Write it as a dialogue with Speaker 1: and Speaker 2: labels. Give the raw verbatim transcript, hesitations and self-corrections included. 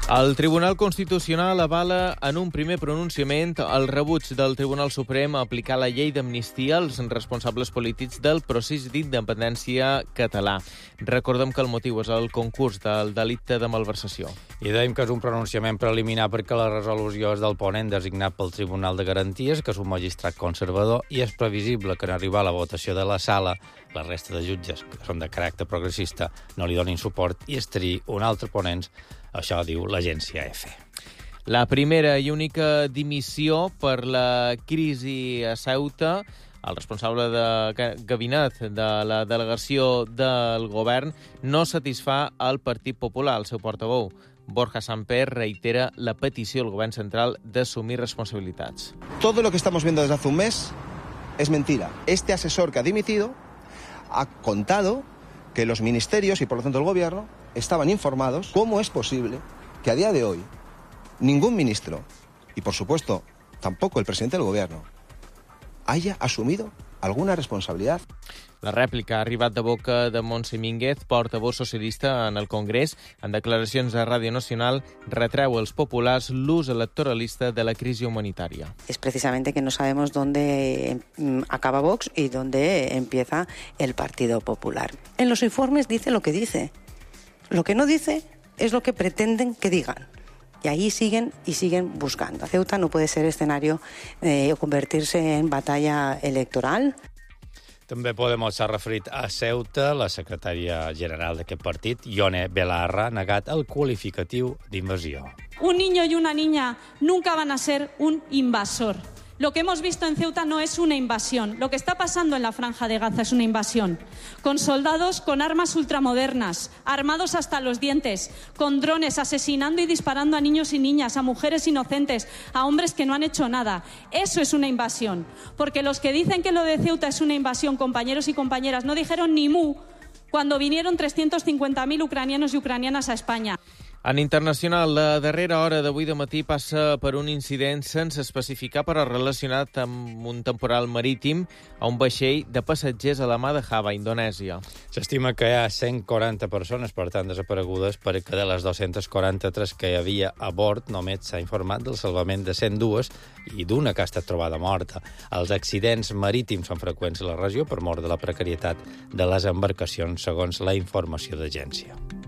Speaker 1: El Tribunal Constitucional avala en un primer pronunciament el rebuig del Tribunal Suprem a aplicar la llei d'amnistia als responsables polítics del procés d'independència català. Recordem que el motiu és el concurs del delicte de malversació.
Speaker 2: I dèiem que és un pronunciament preliminar perquè la resolució és del ponent designat pel Tribunal de Garanties, que és un magistrat conservador, i és previsible que en arribar a la votació de la sala la resta de jutges, que són de caràcter progressista, no li donin suport i es triï un altre ponent. Això diu l'agència EFE.
Speaker 1: La primera i única dimissió per la crisi a Ceuta. El responsable de gabinet de la delegació del govern no satisfà el Partit Popular. El seu portaveu, Borja Samper, reitera la petició al govern central d'assumir responsabilitats.
Speaker 3: Todo lo que estamos viendo desde hace un mes es mentira. Este asesor que ha dimitido ha contado que los ministerios y por lo tanto el gobierno estaban informados. ¿Cómo es posible que a día de hoy ningún ministro, y por supuesto tampoco el presidente del gobierno, haya asumido alguna responsabilidad?
Speaker 1: La rèplica ha arribat de boca de Montse Mínguez, portaveu socialista en el Congrés. En declaracions a Ràdio Nacional retreu als populars l'ús electoralista de la crisi humanitària.
Speaker 4: Es precisamente que no sabemos dónde acaba Vox y dónde empieza el Partido Popular. En los informes dice lo que dice. Lo que no dice es lo que pretenden que digan. Y ahí siguen y siguen buscando. Ceuta no puede ser escenario eh, o convertirse en batalla electoral.
Speaker 2: També Podemos s'ha referit a Ceuta. La secretària general d'aquest partit, Ione Belarra, ha negat el qualificatiu d'invasió.
Speaker 5: Un niño y una niña nunca van a ser un invasor. Lo que hemos visto en Ceuta no es una invasión. Lo que está pasando en la Franja de Gaza es una invasión. Con soldados con armas ultramodernas, armados hasta los dientes, con drones asesinando y disparando a niños y niñas, a mujeres inocentes, a hombres que no han hecho nada. Eso es una invasión. Porque los que dicen que lo de Ceuta es una invasión, compañeros y compañeras, no dijeron ni mu cuando vinieron trescientos cincuenta mil ucranianos y ucranianas a España.
Speaker 1: En internacional, la darrera hora d'avui de matí passa per un incident sense especificar però relacionat amb un temporal marítim a un vaixell de passatgers a la mar de Java, Indonèsia.
Speaker 2: S'estima que hi ha cent quaranta persones, per tant, desaparegudes, perquè de les dues-centes quaranta-tres que hi havia a bord només s'ha informat del salvament de cent dos i d'una que ha estat trobada morta. Els accidents marítims són freqüents a la regió per mort de la precarietat de les embarcacions, segons la informació d'agència.